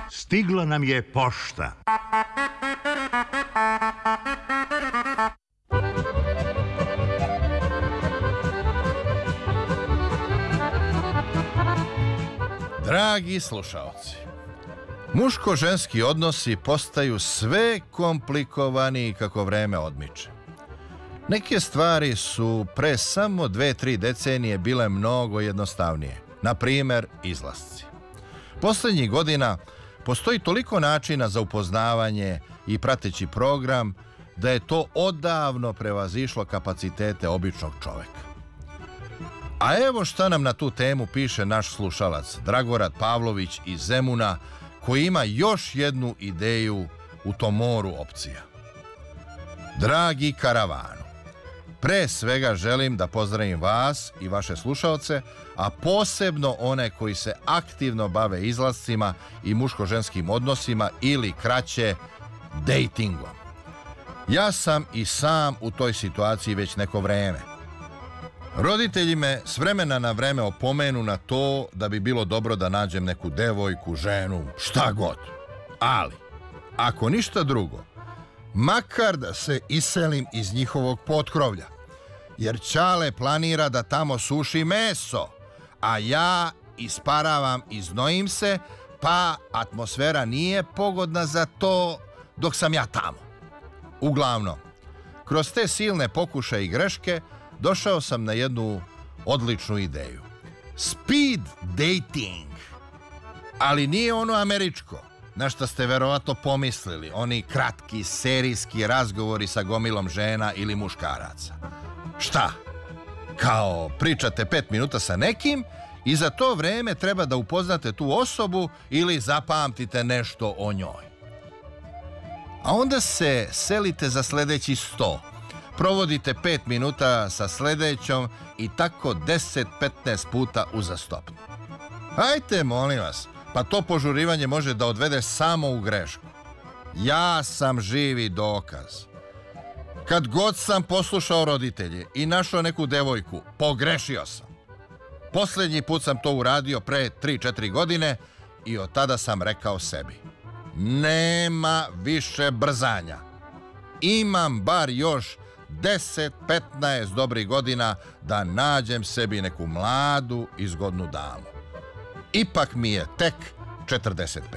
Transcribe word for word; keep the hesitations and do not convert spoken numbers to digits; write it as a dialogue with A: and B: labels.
A: Stigla nam je pošta.
B: Dragi slušaoci, muško-ženski odnosi postaju sve komplikovaniji kako vreme odmiče. Neke stvari su pre samo dve, tri decenije bile mnogo jednostavnije. Na primer, izlasci. Poslednjih godina postoji toliko načina za upoznavanje i prateći program da je to odavno prevazišlo kapacitete običnog čoveka. A evo šta nam na tu temu piše naš slušalac Dragorad Pavlović iz Zemuna, koji ima još jednu ideju u tom moru opcija. Dragi karavanu, pre svega želim da pozdravim vas i vaše slušaoce, a posebno one koji se aktivno bave izlascima i muško-ženskim odnosima ili kraće dejtingom. Ja sam i sam u toj situaciji već neko vreme. Roditelji me s vremena na vreme opomenu na to da bi bilo dobro da nađem neku devojku, ženu, šta god. Ali, ako ništa drugo, makar da se iselim iz njihovog potkrovlja, jer Ćale planira da tamo suši meso, a ja isparavam i znojim se, pa atmosfera nije pogodna za to dok sam ja tamo. Uglavnom, kroz te silne pokušaje i greške došao sam na jednu odličnu ideju. Speed dating. Ali nije ono američko, na što ste verovatno pomislili, oni kratki serijski razgovori sa gomilom žena ili muškaraca. Šta? Kao pričate pet minuta sa nekim i za to vreme treba da upoznate tu osobu ili zapamtite nešto o njoj. A onda se selite za sledeći sto. Provodite pet minuta sa sledećom i tako deset do petnaest puta uzastopno. Hajte, molim vas, pa to požurivanje može da odvede samo u grešku. Ja sam živi dokaz. Kad god sam poslušao roditelje i našao neku devojku, pogrešio sam. Poslednji put sam to uradio pre tri četiri godine i od tada sam rekao sebi: nema više brzanja. Imam bar još deset do petnaest dobrih godina da nađem sebi neku mladu i zgodnu damu. Ipak mi je tek četrdeset pet.